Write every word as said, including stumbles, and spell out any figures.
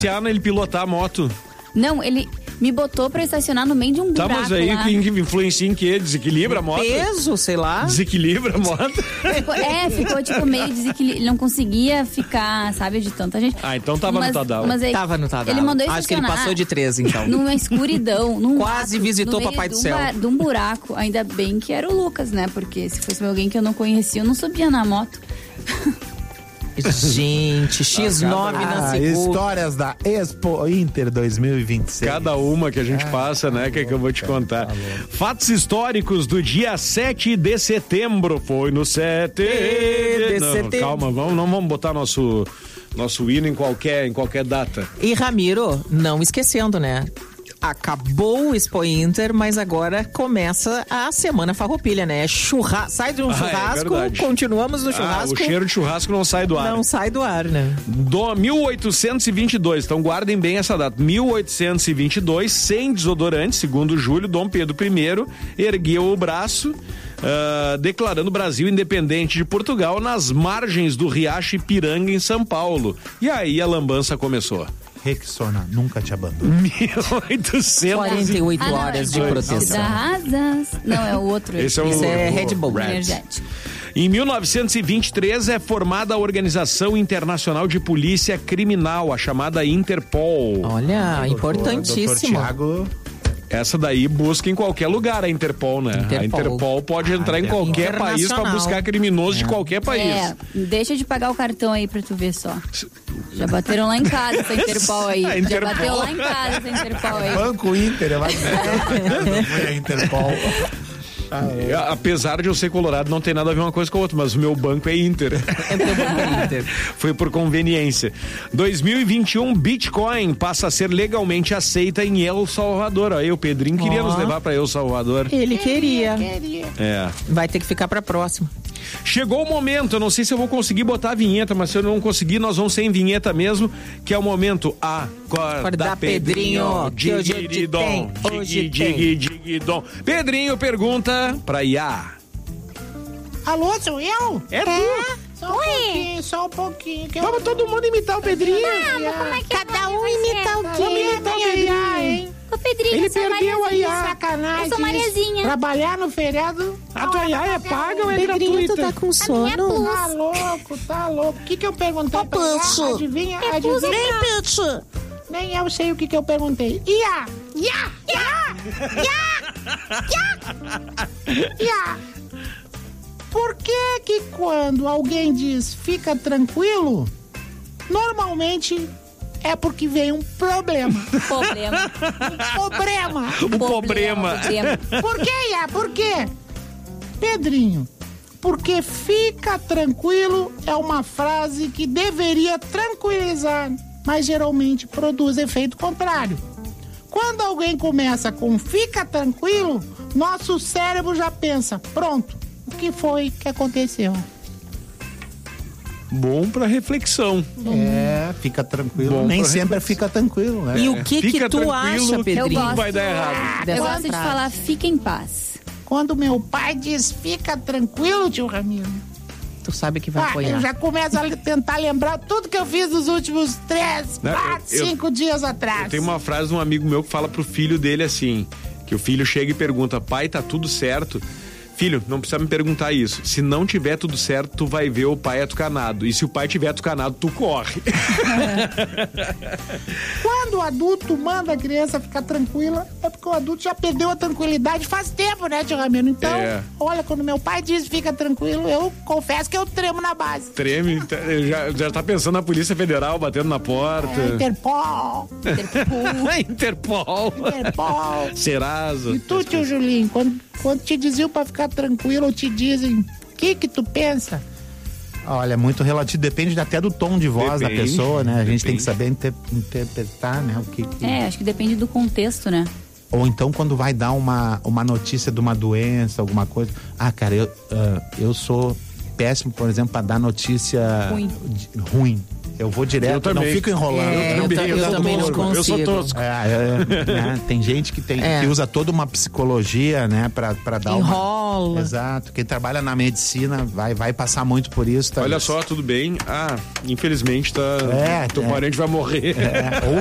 Ele pilotar a moto. Não, ele me botou pra estacionar no meio de um buraco. Tá, mas aí lá. que influencia em quê? Desequilibra a moto? Peso, sei lá. Desequilibra a moto? Ficou, é, ficou tipo meio desequilibrado. Ele não conseguia ficar, sabe, de tanta gente. Ah, então tava mas, no Tadal. Mas aí, Tava no Tadal. Ele mandou Acho que ele estacionar passou de três, então. Numa escuridão. Num Quase mato, visitou no meio Papai do de um Céu. ba- De um buraco. Ainda bem que era o Lucas, né? Porque se fosse alguém que eu não conhecia, eu não subia na moto. Gente, xis nove na Ah, segunda. histórias da Expo Inter dois mil e vinte e seis. Cada uma que a gente Ah, passa, né? tá Que é que eu vou te louco, contar. tá louco. Fatos históricos do dia sete de setembro. Foi no sete de de não, setembro. Calma, vamos, não vamos botar nosso, nosso hino em qualquer, em qualquer data. E Ramiro, não esquecendo, né? Acabou o Expo Inter, mas agora começa a Semana Farroupilha, né? Churra... Sai de um Ah, é churrasco, verdade. continuamos no Ah, churrasco. o cheiro de churrasco não sai do ar. Não sai do ar, né? Do mil oitocentos e vinte e dois, então guardem bem essa data. mil oitocentos e vinte e dois, sem desodorante, segundo Júlio, Dom Pedro I ergueu o braço, uh, declarando o Brasil independente de Portugal nas margens do Riacho Ipiranga, em São Paulo. E aí a lambança começou. Rexona, nunca te abandono. mil oitocentos quarenta e oito Ah, não, horas é de Dá proteção. asas. Não, é o outro. Esse é o, Esse é o- Red Bull. Red. Energético. Em mil novecentos e vinte e três é formada a Organização Internacional de Polícia Criminal, a chamada Interpol. Olha, doutor importantíssimo. Tiago, Essa daí busca em qualquer lugar a Interpol, né? Interpol. A Interpol pode entrar em qualquer país pra Internacional. buscar criminosos de qualquer país. É, deixa de pagar o cartão aí pra tu ver só. Já bateram lá em casa essa Interpol aí. A Interpol. Já bateu lá em casa essa Interpol aí. Banco Inter, eu acho que foi a Interpol. É, apesar de eu ser colorado, não tem nada a ver uma coisa com a outra, mas o meu banco é Inter. É teu banco Inter. Foi por conveniência. dois mil e vinte e um, Bitcoin passa a ser legalmente aceita em El Salvador. Aí o Pedrinho queria Ó. nos levar pra El Salvador. Ele queria. É. Vai ter que ficar pra próxima. Chegou o momento, eu não sei se eu vou conseguir botar a vinheta, mas se eu não conseguir, nós vamos sem vinheta mesmo, que é o momento Acorda, Acorda, Pedrinho, que hoje te digidom, tem, hoje digi, digi, digidom. Pedrinho pergunta pra Iá. Alô, sou eu? É tu? Só um pouquinho, só um pouquinho. Que Vamos eu... todo mundo imitar o Pedrinho. Cada um imitar o quê? Vamos imitar o Pedrinho. hein? Ô, Pedrinho, Ele eu sou perdeu aí, Mariazinha. ah. Sacanagem. Eu sou Mariazinha. Trabalhar no feriado. A tua Iá é paga ou é Pedrinho, tu gratuita? tá com sono? Tá louco, tá louco. O que que eu perguntei Ô, pra ela? Peixe. Adivinha, adivinha. Vem, Peixe. Nem eu sei o que que eu perguntei. Ia! Ia! Ia! Ia! Ia! Por que que quando alguém diz fica tranquilo, normalmente é porque vem um problema. Problema. Problema. O problema. Problema. Por que, Ia? Por quê? Pedrinho, porque fica tranquilo é uma frase que deveria tranquilizar, mas geralmente produz efeito contrário. Quando alguém começa com fica tranquilo, nosso cérebro já pensa, pronto, o que foi que aconteceu? Bom pra reflexão. É, fica tranquilo. Bom, Nem pra sempre fica tranquilo, né? E o que Fica que tu tranquilo acha, Eu Pedrinho? gosto. Vai dar errado. Eu Dessa gosto de frase. falar fica em paz. Quando meu pai diz fica tranquilo, tio Ramiro, Tu sabe que vai ah, eu apoiar. já começo a tentar lembrar tudo que eu fiz nos últimos três, Não, quatro, eu- cinco dias atrás. Tem uma frase de um amigo meu que fala pro filho dele assim, que o filho chega e pergunta, pai, tá tudo certo? Filho, não precisa me perguntar isso. Se não tiver tudo certo, tu vai ver o pai atucanado. E se o pai tiver atucanado, tu corre. Quando o adulto manda a criança ficar tranquila, é porque o adulto já perdeu a tranquilidade faz tempo, né, tio Ramiro? Então, É. olha, quando meu pai diz fica tranquilo, eu confesso que eu tremo na base. Treme, tá- já, já tá pensando na Polícia Federal batendo na porta. É, Interpol, Interpol. Interpol. Serasa. E tu, tio Julinho, quando, quando te diziam pra ficar tranquilo, ou te dizem, o que que tu pensa? Olha, muito relativo, depende até do tom de voz Depende, da pessoa, né? A gente tem depende. que saber inter- interpretar, né? O que, que- É, acho que depende do contexto, né? Ou então quando vai dar uma, uma notícia de uma doença, alguma coisa. Ah, cara, eu, ah, eu sou péssimo, por exemplo, para dar notícia Ruim. de- ruim. Eu vou direto, Eu também. não fico enrolando. É, eu, também, ta- eu eu sou também não tosco, eu sou consigo. tosco. É, é, né? Tem gente que, tem, É. que usa toda uma psicologia, né, pra, pra dar Enrola. uma... Exato. Quem trabalha na medicina vai, vai passar muito por isso. Tá? Olha só, tudo bem. Ah, infelizmente tá. É, teu é. parente vai morrer. É, ou